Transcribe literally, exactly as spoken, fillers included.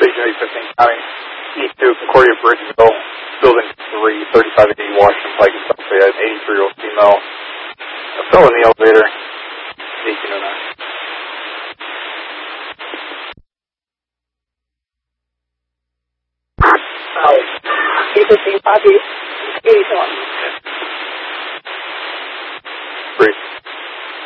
Station eight fifteen County, east to Concordia Bridgeville, building three, thirty-five eighty Washington Pike, and South Bay, an eighty-three-year-old female. I fell in the elevator, eighteen oh nine. eight fifteen, copy, eighty-one.